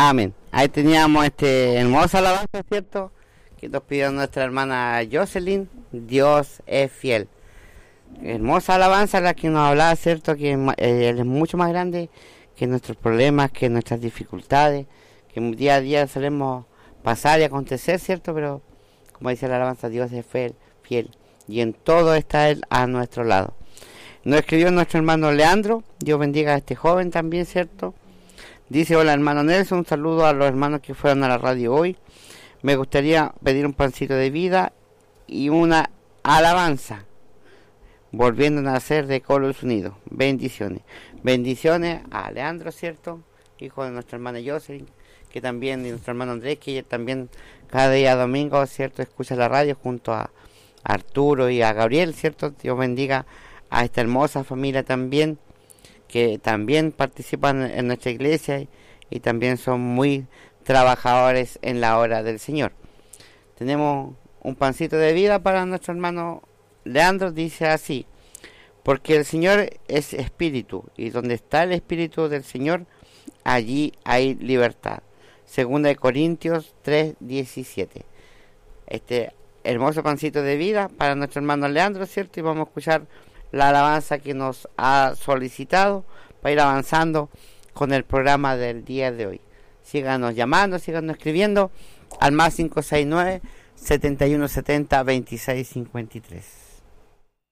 Amén. Ahí teníamos hermosa alabanza, ¿cierto? Que nos pidió nuestra hermana Jocelyn. Dios es fiel. Hermosa alabanza la que nos hablaba, ¿cierto? Que Él es mucho más grande que nuestros problemas, que nuestras dificultades, que día a día solemos pasar y acontecer, ¿cierto? Pero, como dice la alabanza, Dios es fiel. Y en todo está Él a nuestro lado. Nos escribió nuestro hermano Leandro. Dios bendiga a este joven también, ¿cierto? Dice: hola hermano Nelson, un saludo a los hermanos que fueron a la radio hoy. Me gustaría pedir un pancito de vida y una alabanza. Volviendo a nacer de Colos Unidos. Bendiciones. Bendiciones a Leandro, ¿cierto? Hijo de nuestra hermana Jocelyn, que también, y nuestro hermano Andrés, que también cada día domingo, ¿cierto?, escucha la radio junto a Arturo y a Gabriel, ¿cierto? Dios bendiga a esta hermosa familia también, que también participan en nuestra iglesia y también son muy trabajadores en la obra del Señor. Tenemos un pancito de vida para nuestro hermano Leandro. Dice así: porque el Señor es espíritu, y donde está el espíritu del Señor, allí hay libertad. 2 Corintios 3:17. Este hermoso pancito de vida para nuestro hermano Leandro, ¿cierto? Y vamos a escuchar la alabanza que nos ha solicitado para ir avanzando con el programa del día de hoy. Síganos llamando, síganos escribiendo al más 569 7170 2653.